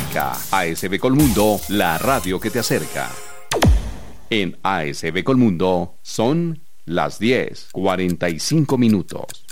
cerca. ASB Colmundo, la radio que te acerca. En ASB Colmundo son las 10:45.